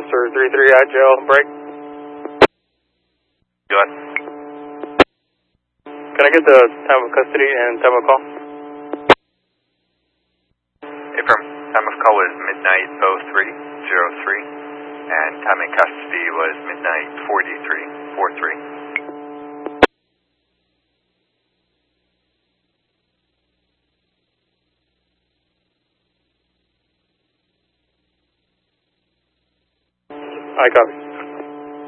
Officer 33 at jail, break. Go ahead. Can I get the time of custody and time of call? Affirm. Time of call was midnight 03:03, and time in custody was midnight 43:43. I copy.